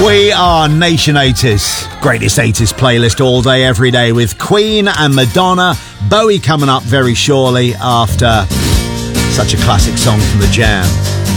We are Nation 80s. Greatest 80s playlist all day, every day with Queen and Madonna. Bowie coming up very shortly after such a classic song from The Jam.